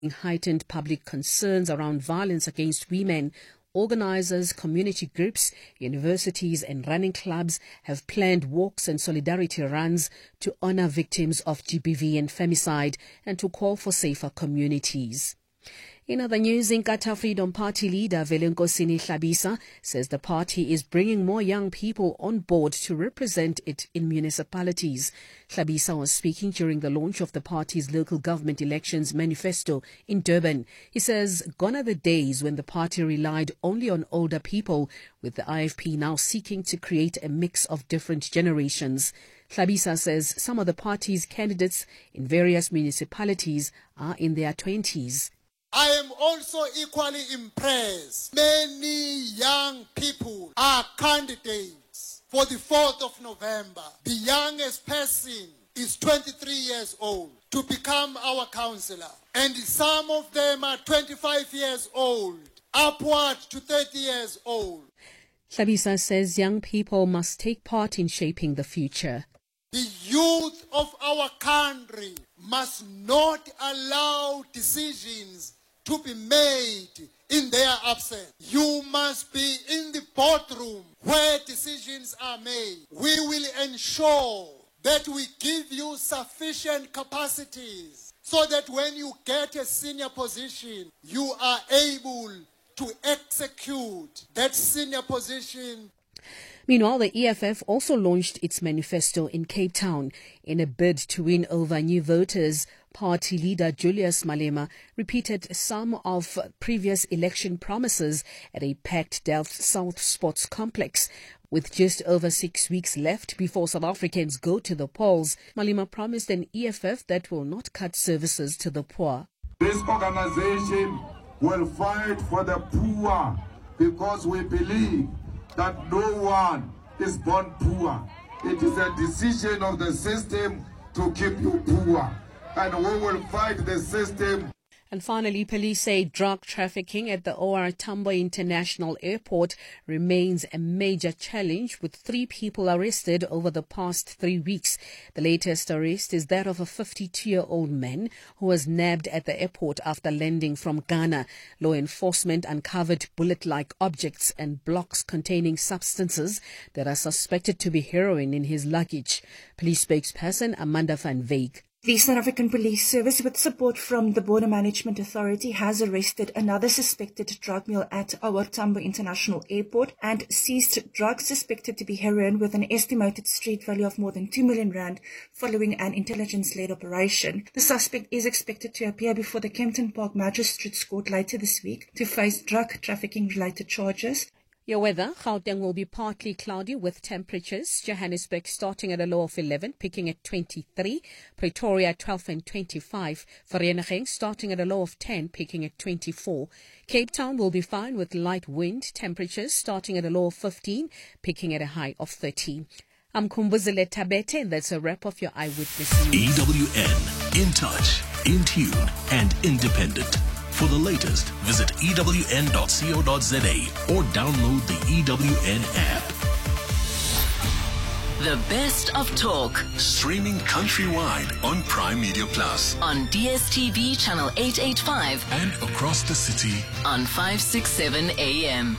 heightened public concerns around violence against women. Organisers, community groups, universities and running clubs have planned walks and solidarity runs to honour victims of GBV and femicide and to call for safer communities. In other news, Inkatha Freedom Party leader Velenkosini Hlabisa says the party is bringing more young people on board to represent it in municipalities. Hlabisa was speaking during the launch of the party's local government elections manifesto in Durban. He says gone are the days when the party relied only on older people, with the IFP now seeking to create a mix of different generations. Hlabisa says some of the party's candidates in various municipalities are in their 20s. I am also equally impressed. Many young people are candidates for the 4th of November. The youngest person is 23 years old to become our councillor. And some of them are 25 years old, upward to 30 years old. Hlabisa says young people must take part in shaping the future. The youth of our country must not allow decisions to be made in their absence. You must be in the boardroom where decisions are made. We will ensure that we give you sufficient capacities so that when you get a senior position, you are able to execute that senior position. Meanwhile, the EFF also launched its manifesto in Cape Town in a bid to win over new voters. Party leader Julius Malema repeated some of previous election promises at a packed Delft South Sports Complex. With just over 6 weeks left before South Africans go to the polls, Malema promised an EFF that will not cut services to the poor. This organization will fight for the poor because we believe that no one is born poor. It is a decision of the system to keep you poor. And we will fight the system. And finally, police say drug trafficking at the OR Tambo International Airport remains a major challenge, with 3 people arrested over the past 3 weeks. The latest arrest is that of a 52-year-old man who was nabbed at the airport after landing from Ghana. Law enforcement uncovered bullet-like objects and blocks containing substances that are suspected to be heroin in his luggage. Police spokesperson Amanda van Wyk. The South African Police Service, with support from the Border Management Authority, has arrested another suspected drug mule at OR Tambo International Airport and seized drugs suspected to be heroin with an estimated street value of more than 2 million rand following an intelligence-led operation. The suspect is expected to appear before the Kempton Park Magistrates Court later this week to face drug trafficking-related charges. Your weather, Gauteng will be partly cloudy with temperatures. Johannesburg starting at a low of 11, peaking at 23. Pretoria 12 and 25. Vereeniging starting at a low of 10, peaking at 24. Cape Town will be fine with light wind. Temperatures starting at a low of 15, peaking at a high of 13. I'm Kumbuzile Tabete, and that's a wrap of your Eyewitness News. EWN, in touch, in tune, and independent. For the latest, visit ewn.co.za or download the EWN app. The best of talk. Streaming countrywide on Prime Media Plus. On DSTV channel 885. And across the city on 567 AM.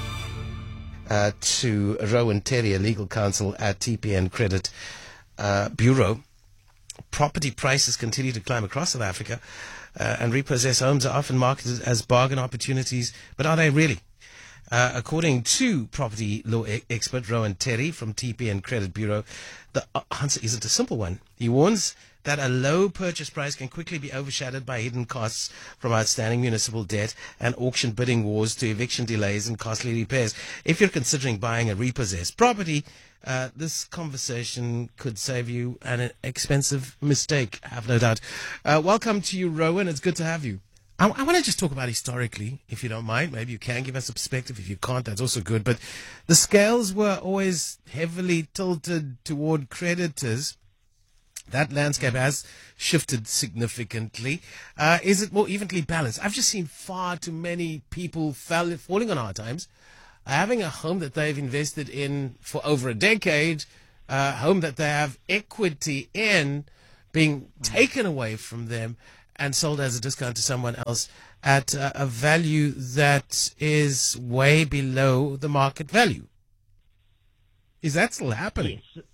To Rowan Terry, legal counsel at TPN Credit Bureau. Property prices continue to climb across South Africa, and repossessed homes are often marketed as bargain opportunities. But are they really? According to property law expert Rowan Terry from TPN Credit Bureau, the answer isn't a simple one. He warns that a low purchase price can quickly be overshadowed by hidden costs from outstanding municipal debt and auction bidding wars to eviction delays and costly repairs. If you're considering buying a repossessed property, this conversation could save you an expensive mistake, I have no doubt. Welcome to you, Rowan. It's good to have you. I want to just talk about historically, if you don't mind. Maybe you can give us a perspective. If you can't, that's also good. But the scales were always heavily tilted toward creditors. That landscape has shifted significantly. Is it more evenly balanced? I've just seen far too many people falling on hard times, having a home that they've invested in for over a decade, a home that they have equity in, being taken away from them, and sold as a discount to someone else at a value that is way below the market value. Is that still happening? Yes,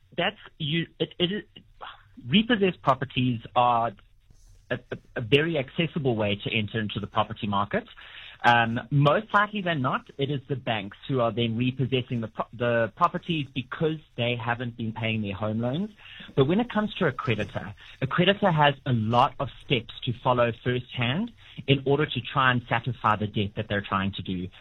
repossessed properties are a very accessible way to enter into the property market. Most likely than not, it is the banks who are then repossessing the properties because they haven't been paying their home loans. But when it comes to a creditor has a lot of steps to follow firsthand in order to try and satisfy the debt that they're trying to do.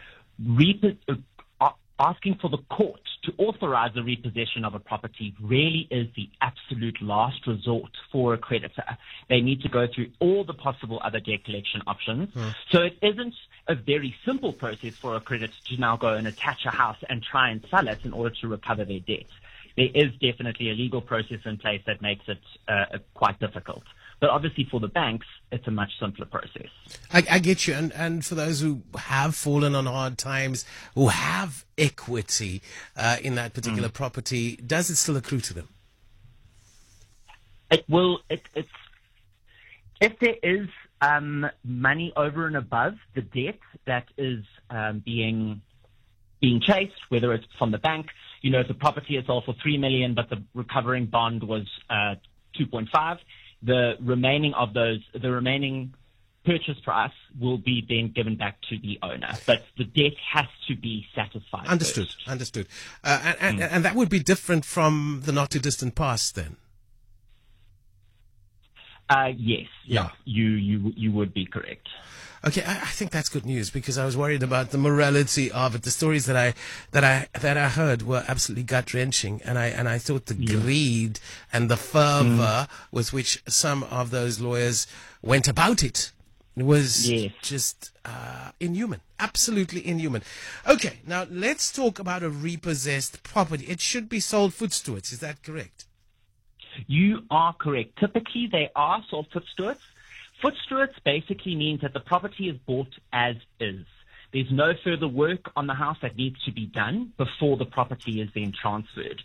Asking for the court to authorize the repossession of a property really is the absolute last resort for a creditor. They need to go through all the possible other debt collection options. So it isn't a very simple process for a creditor to now go and attach a house and try and sell it in order to recover their debt. There is definitely a legal process in place that makes it quite difficult. But obviously for the banks, it's a much simpler process. I get you. And for those who have fallen on hard times, who have equity in that particular property, does it still accrue to them? It will. It's if there is money over and above the debt that is being chased, whether it's from the bank, if the property is sold for 3 million, but the recovering bond was 2.5. The remaining purchase price will be then given back to the owner, but the debt has to be satisfied. Understood. And that would be different from the not too distant past, then. Yes. Yeah. You would be correct. Okay, I think that's good news because I was worried about the morality of it. The stories that I heard were absolutely gut wrenching, and I thought the greed and the fervor with which some of those lawyers went about it was just inhuman, absolutely inhuman. Okay, now let's talk about a repossessed property. It should be sold foot stewards. Is that correct? You are correct. Typically, they are sold foot stewards. Foot stewards basically means that the property is bought as is. There's no further work on the house that needs to be done before the property is then transferred.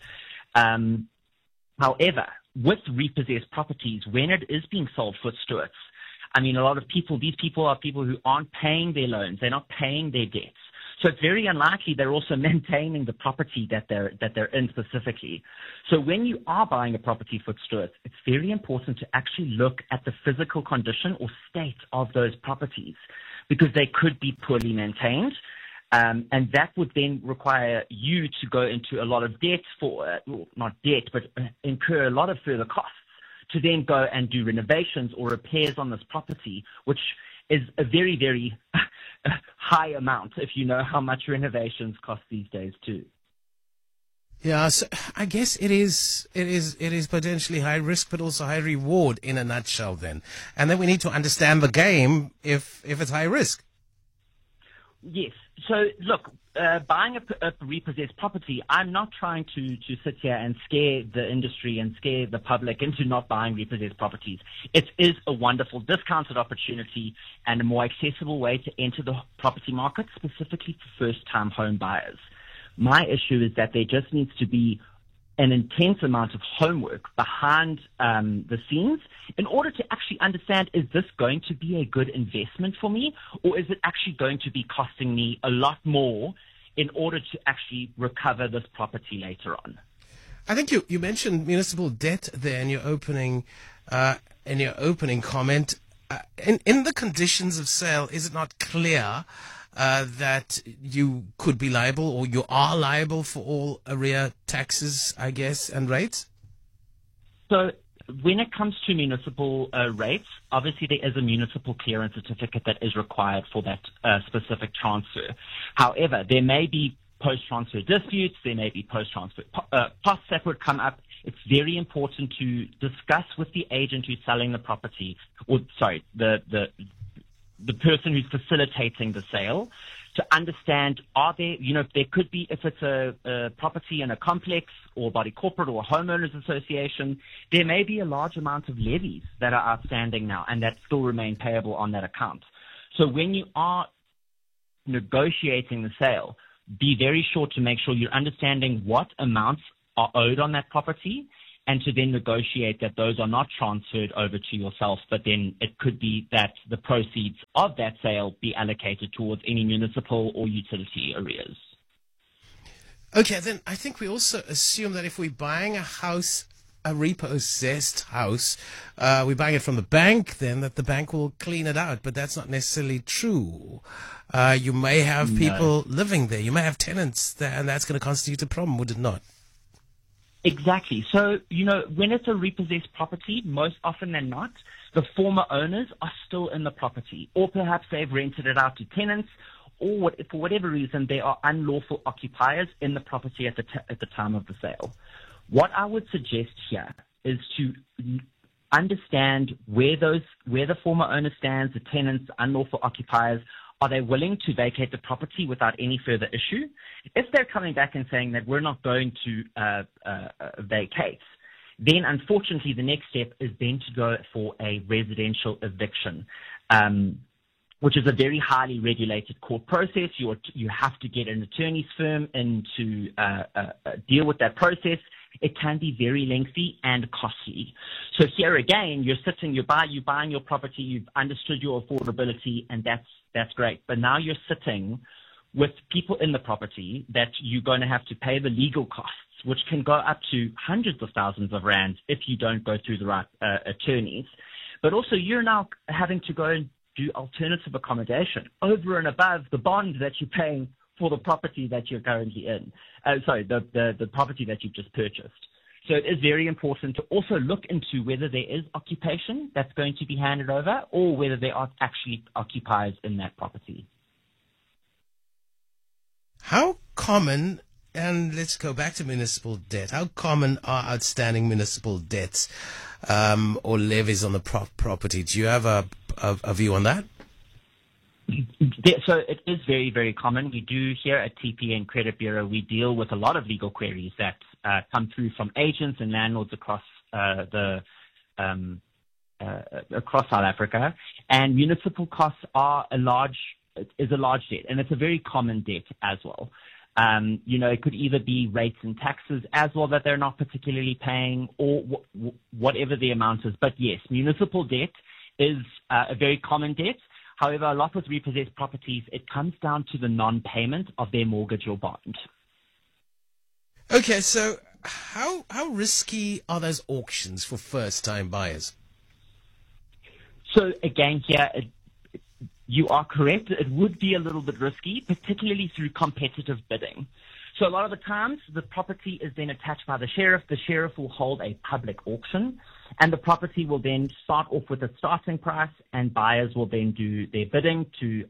However, with repossessed properties, when it is being sold foot stewards, a lot of these people are people who aren't paying their loans. They're not paying their debts. So it's very unlikely they're also maintaining the property that they're in specifically. So when you are buying a property foot stewards, it's very important to actually look at the physical condition or state of those properties because they could be poorly maintained. And that would then require you to go into a lot of debt not debt, but incur a lot of further costs to then go and do renovations or repairs on this property, which is a very, very high amount if you know how much renovations cost these days too. Yeah, so I guess it is potentially high risk, but also high reward in a nutshell then. And then we need to understand the game if it's high risk. Yes. So look, buying a repossessed property, I'm not trying to sit here and scare the industry and scare the public into not buying repossessed properties. It is a wonderful discounted opportunity and a more accessible way to enter the property market, specifically for first-time home buyers. My issue is that there just needs to be an intense amount of homework behind the scenes in order to actually understand, is this going to be a good investment for me, or is it actually going to be costing me a lot more in order to actually recover this property later on? I think you mentioned municipal debt there in your opening comment. In the conditions of sale, is it not clear that you could be liable or you are liable for all arrear taxes, I guess, and rates? So when it comes to municipal rates, obviously there is a municipal clearance certificate that is required for that specific transfer. However, there may be post-transfer disputes, there may be post-transfer costs that would come up. It's very important to discuss with the agent who's selling the property, or sorry, the person who's facilitating the sale, to understand, there could be, if it's a property in a complex or body corporate or a homeowners association, there may be a large amount of levies that are outstanding now and that still remain payable on that account. So when you are negotiating the sale, be very sure to make sure you're understanding what amounts are owed on that property and to then negotiate that those are not transferred over to yourself, but then it could be that the proceeds of that sale be allocated towards any municipal or utility arrears. Okay, then I think we also assume that if we're buying a house, a repossessed house, we're buying it from the bank, then that the bank will clean it out. But that's not necessarily true. You may have people living there. You may have tenants there, and that's going to constitute a problem, would it not? Exactly. So, when it's a repossessed property, most often than not, the former owners are still in the property, or perhaps they've rented it out to tenants, or for whatever reason, they are unlawful occupiers in the property at the time of the sale. What I would suggest here is to understand where the former owner stands, the tenants, unlawful occupiers. Are they willing to vacate the property without any further issue? If they're coming back and saying that we're not going to vacate, then unfortunately the next step is then to go for a residential eviction, which is a very highly regulated court process. You have to get an attorney's firm in to deal with that process. It can be very lengthy and costly. So here again, you're buying your property, you've understood your affordability, and that's great. But now you're sitting with people in the property that you're going to have to pay the legal costs, which can go up to hundreds of thousands of rands if you don't go through the right attorneys. But also you're now having to go and do alternative accommodation over and above the bond that you're paying for the property that you're currently in. The property that you've just purchased. So it is very important to also look into whether there is occupation that's going to be handed over or whether there are actually occupiers in that property. How common, and let's go back to municipal debt, how common are outstanding municipal debts or levies on the property? Do you have a view on that? So it is very, very common. We do here at TPN Credit Bureau, we deal with a lot of legal queries that come through from agents and landlords across across South Africa. And municipal costs are a large debt, and it's a very common debt as well. It could either be rates and taxes as well that they're not particularly paying, or whatever the amount is. But yes, municipal debt is a very common debt. However, a lot with repossessed properties, it comes down to the non-payment of their mortgage or bond. Okay, so how risky are those auctions for first-time buyers? So again, here, you are correct. It would be a little bit risky, particularly through competitive bidding. So a lot of the times, the property is then attached by the sheriff. The sheriff will hold a public auction, and the property will then start off with a starting price, and buyers will then do their bidding to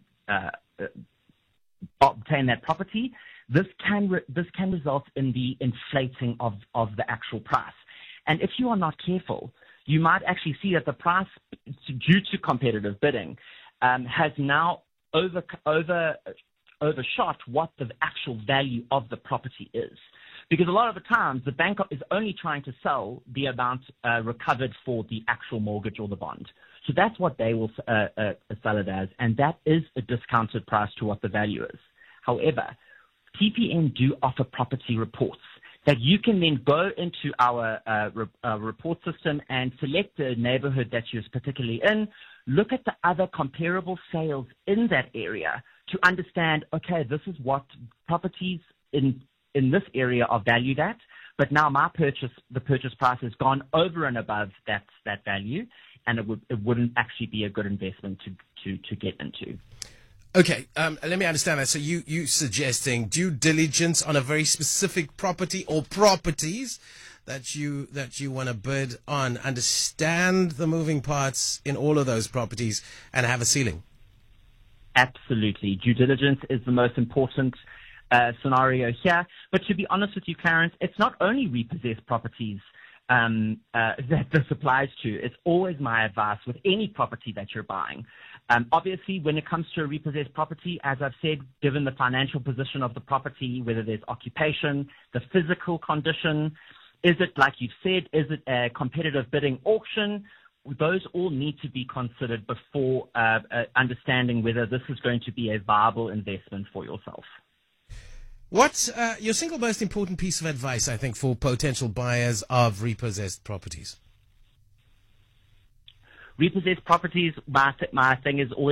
obtain that property. This can result in the inflating of the actual price. And if you are not careful, you might actually see that the price, due to competitive bidding, has now overshot what the actual value of the property is. Because a lot of the times, the bank is only trying to sell the amount recovered for the actual mortgage or the bond. So that's what they will sell it as, and that is a discounted price to what the value is. However, TPN do offer property reports that you can then go into our report system and select the neighborhood that you're particularly in, look at the other comparable sales in that area to understand, okay, this is what properties in this area are valued at, but now the purchase price has gone over and above that value, and it wouldn't actually be a good investment to get into. Okay, let me understand that. So you suggesting due diligence on a very specific property or properties that you want to bid on, understand the moving parts in all of those properties, and have a ceiling. Absolutely. Due diligence is the most important scenario here. But to be honest with you, Clarence, it's not only repossessed properties that this applies to. It's always my advice with any property that you're buying. Obviously, when it comes to a repossessed property, as I've said, given the financial position of the property, whether there's occupation, the physical condition, is it, like you've said, is it a competitive bidding auction? Those all need to be considered before understanding whether this is going to be a viable investment for yourself. What's your single most important piece of advice, I think, for potential buyers of repossessed properties? Repossessed properties, my thing is always